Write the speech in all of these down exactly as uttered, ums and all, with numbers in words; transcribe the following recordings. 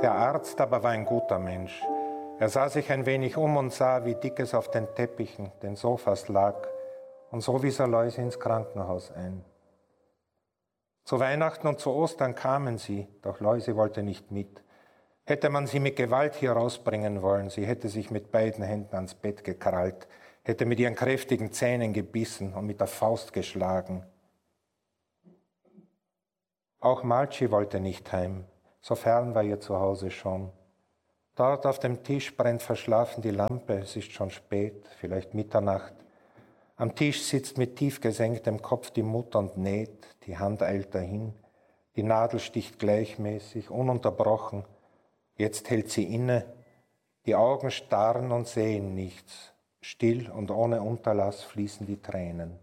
Der Arzt aber war ein guter Mensch. Er sah sich ein wenig um und sah, wie dick es auf den Teppichen, den Sofas lag, und so wies er Läuse ins Krankenhaus ein. Zu Weihnachten und zu Ostern kamen sie, doch Läuse wollte nicht mit. Hätte man sie mit Gewalt hier rausbringen wollen, sie hätte sich mit beiden Händen ans Bett gekrallt, hätte mit ihren kräftigen Zähnen gebissen und mit der Faust geschlagen. Auch Malchi wollte nicht heim, so fern war ihr Zuhause schon. Dort auf dem Tisch brennt verschlafen die Lampe, es ist schon spät, vielleicht Mitternacht. Am Tisch sitzt mit tief gesenktem Kopf die Mutter und näht, die Hand eilt dahin. Die Nadel sticht gleichmäßig, ununterbrochen. Jetzt hält sie inne, die Augen starren und sehen nichts. Still und ohne Unterlass fließen die Tränen.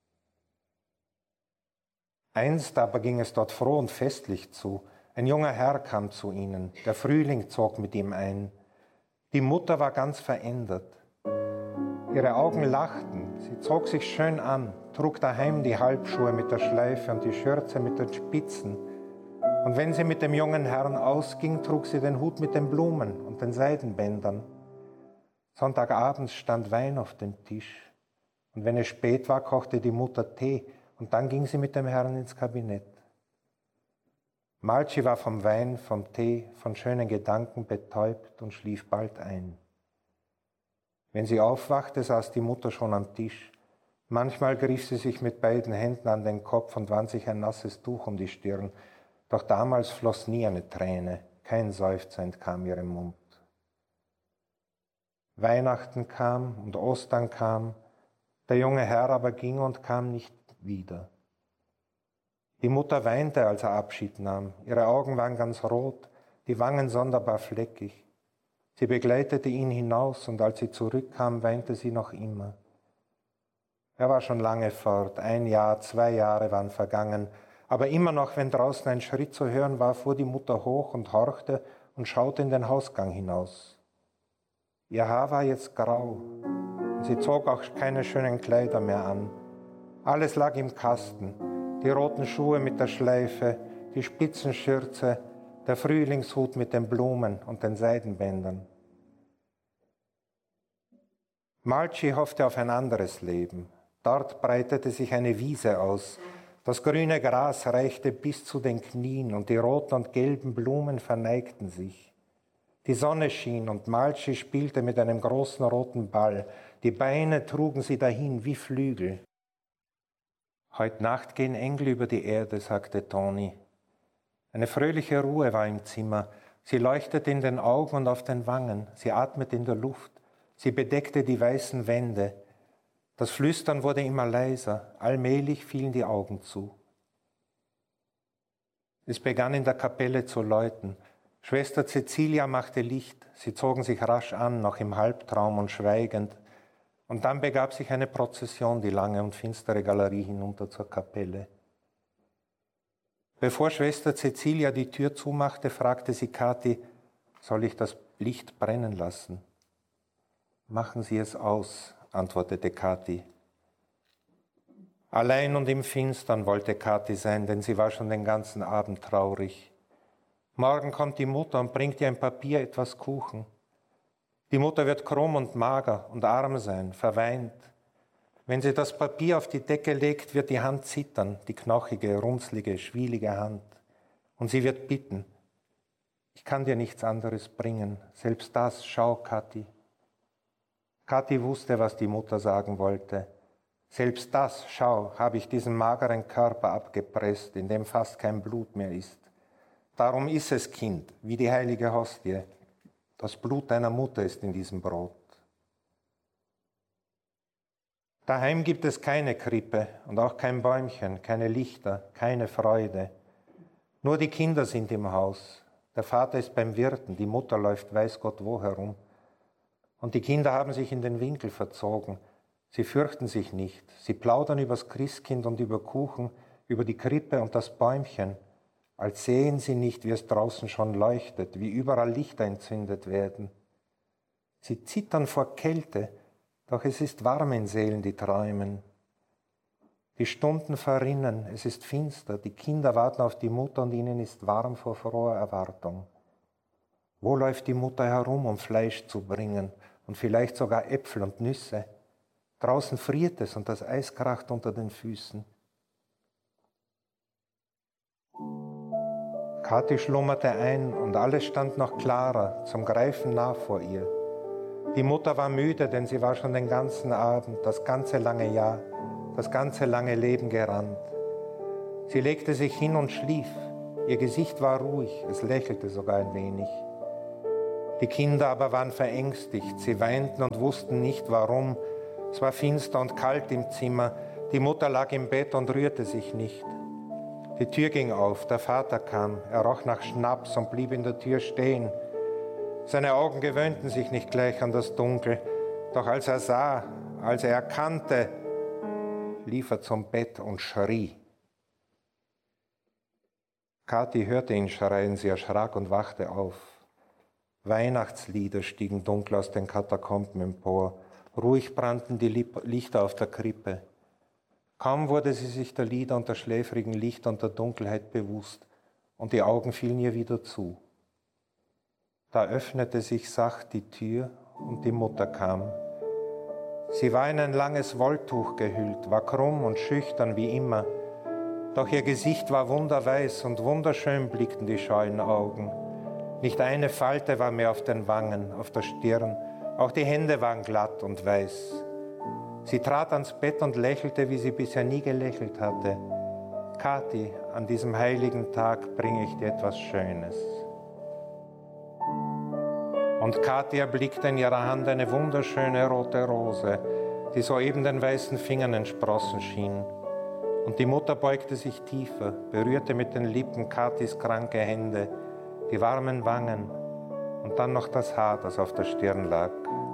Einst aber ging es dort froh und festlich zu. Ein junger Herr kam zu ihnen, der Frühling zog mit ihm ein. Die Mutter war ganz verändert. Ihre Augen lachten, sie zog sich schön an, trug daheim die Halbschuhe mit der Schleife und die Schürze mit den Spitzen. Und wenn sie mit dem jungen Herrn ausging, trug sie den Hut mit den Blumen und den Seidenbändern. Sonntagabends stand Wein auf dem Tisch. Und wenn es spät war, kochte die Mutter Tee und dann ging sie mit dem Herrn ins Kabinett. Malchi war vom Wein, vom Tee, von schönen Gedanken betäubt und schlief bald ein. Wenn sie aufwachte, saß die Mutter schon am Tisch. Manchmal griff sie sich mit beiden Händen an den Kopf und wand sich ein nasses Tuch um die Stirn. Doch damals floss nie eine Träne, kein Seufzer entkam ihrem Mund. Weihnachten kam und Ostern kam, der junge Herr aber ging und kam nicht wieder. Die Mutter weinte, als er Abschied nahm. Ihre Augen waren ganz rot, die Wangen sonderbar fleckig. Sie begleitete ihn hinaus und als sie zurückkam, weinte sie noch immer. Er war schon lange fort, ein Jahr, zwei Jahre waren vergangen, aber immer noch, wenn draußen ein Schritt zu hören war, fuhr die Mutter hoch und horchte und schaute in den Hausgang hinaus. Ihr Haar war jetzt grau und sie zog auch keine schönen Kleider mehr an. Alles lag im Kasten, die roten Schuhe mit der Schleife, die Spitzenschürze, der Frühlingshut mit den Blumen und den Seidenbändern. Malchi hoffte auf ein anderes Leben. Dort breitete sich eine Wiese aus. Das grüne Gras reichte bis zu den Knien und die roten und gelben Blumen verneigten sich. Die Sonne schien und Malchi spielte mit einem großen roten Ball. Die Beine trugen sie dahin wie Flügel. Heut Nacht gehen Engel über die Erde, sagte Toni. Eine fröhliche Ruhe war im Zimmer. Sie leuchtete in den Augen und auf den Wangen. Sie atmete in der Luft. Sie bedeckte die weißen Wände. Das Flüstern wurde immer leiser. Allmählich fielen die Augen zu. Es begann in der Kapelle zu läuten. Schwester Cecilia machte Licht. Sie zogen sich rasch an, noch im Halbtraum und schweigend. Und dann begab sich eine Prozession die lange und finstere Galerie hinunter zur Kapelle. Bevor Schwester Cecilia die Tür zumachte, fragte sie Kathi, soll ich das Licht brennen lassen? Machen Sie es aus, antwortete Kathi. Allein und im Finstern wollte Kathi sein, denn sie war schon den ganzen Abend traurig. Morgen kommt die Mutter und bringt ihr ein Papier, etwas Kuchen. Die Mutter wird krumm und mager und arm sein, verweint. Wenn sie das Papier auf die Decke legt, wird die Hand zittern, die knochige, runzlige, schwielige Hand. Und sie wird bitten, ich kann dir nichts anderes bringen, selbst das, schau, Kathi. Kathi wusste, was die Mutter sagen wollte. Selbst das, schau, habe ich diesen mageren Körper abgepresst, in dem fast kein Blut mehr ist. Darum iss es, Kind, wie die heilige Hostie. Das Blut deiner Mutter ist in diesem Brot. Daheim gibt es keine Krippe und auch kein Bäumchen, keine Lichter, keine Freude. Nur die Kinder sind im Haus. Der Vater ist beim Wirten, die Mutter läuft weiß Gott wo herum. Und die Kinder haben sich in den Winkel verzogen. Sie fürchten sich nicht. Sie plaudern übers Christkind und über Kuchen, über die Krippe und das Bäumchen, als sehen sie nicht, wie es draußen schon leuchtet, wie überall Lichter entzündet werden. Sie zittern vor Kälte, doch es ist warm in Seelen, die träumen. Die Stunden verrinnen, es ist finster, die Kinder warten auf die Mutter und ihnen ist warm vor froher Erwartung. Wo läuft die Mutter herum, um Fleisch zu bringen und vielleicht sogar Äpfel und Nüsse? Draußen friert es und das Eis kracht unter den Füßen. Kathi schlummerte ein und alles stand noch klarer, zum Greifen nah vor ihr. Die Mutter war müde, denn sie war schon den ganzen Abend, das ganze lange Jahr, das ganze lange Leben gerannt. Sie legte sich hin und schlief. Ihr Gesicht war ruhig, es lächelte sogar ein wenig. Die Kinder aber waren verängstigt, sie weinten und wussten nicht warum. Es war finster und kalt im Zimmer, die Mutter lag im Bett und rührte sich nicht. Die Tür ging auf, der Vater kam, er roch nach Schnaps und blieb in der Tür stehen. Seine Augen gewöhnten sich nicht gleich an das Dunkel, doch als er sah, als er erkannte, lief er zum Bett und schrie. Kathi hörte ihn schreien, sie erschrak und wachte auf. Weihnachtslieder stiegen dunkel aus den Katakomben empor, ruhig brannten die Lichter auf der Krippe. Kaum wurde sie sich der Lieder und der schläfrigen Lichter und der Dunkelheit bewusst, und die Augen fielen ihr wieder zu. Da öffnete sich sacht die Tür und die Mutter kam. Sie war in ein langes Wolltuch gehüllt, war krumm und schüchtern wie immer, doch ihr Gesicht war wunderweiß und wunderschön blickten die scheuen Augen. Nicht eine Falte war mehr auf den Wangen, auf der Stirn, auch die Hände waren glatt und weiß. Sie trat ans Bett und lächelte, wie sie bisher nie gelächelt hatte. Kathi, an diesem heiligen Tag bringe ich dir etwas Schönes. Und Kathi erblickte in ihrer Hand eine wunderschöne rote Rose, die soeben den weißen Fingern entsprossen schien. Und die Mutter beugte sich tiefer, berührte mit den Lippen Kathis kranke Hände, die warmen Wangen und dann noch das Haar, das auf der Stirn lag.